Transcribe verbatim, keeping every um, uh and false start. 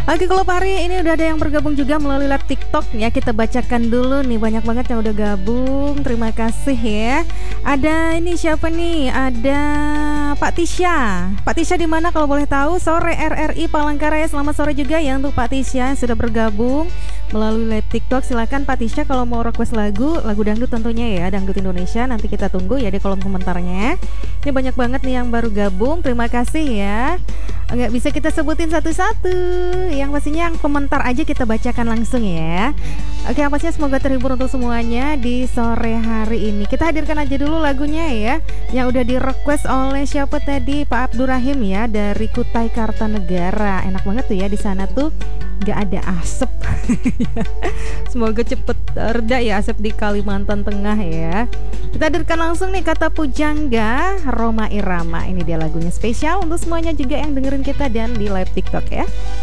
Oke, kalau hari ini udah ada yang bergabung juga melalui live TikTok ya. Kita bacakan dulu nih, banyak banget yang udah gabung. Terima kasih ya. Ada ini siapa nih? Ada Pak Tisha. Pak Tisha di mana kalau boleh tahu? Sore R R I Palangkaraya. Selamat sore juga ya untuk Pak Tisha yang sudah bergabung melalui live TikTok. Silakan Pak Tisha kalau mau request lagu, lagu dangdut tentunya ya, dangdut Indonesia. Nanti kita tunggu ya di kolom komentarnya. Ini banyak banget nih yang baru gabung. Terima kasih ya. Nggak bisa kita sebutin satu-satu. Yang pastinya yang komentar aja kita bacakan langsung ya. Oke, yang pastinya semoga terhibur untuk semuanya di sore hari ini. Kita hadirkan aja dulu lagunya ya, yang udah di request oleh siapa tadi? Pak Abdurrahim ya, dari Kutai Kartanegara. Enak banget tuh ya di sana tuh, nggak ada asap. Semoga cepet reda ya asap di Kalimantan Tengah ya. Kita hadirkan langsung nih kata pujangga Rhoma Irama. Ini dia lagunya spesial untuk semuanya juga yang dengerin kita dan di live TikTok ya.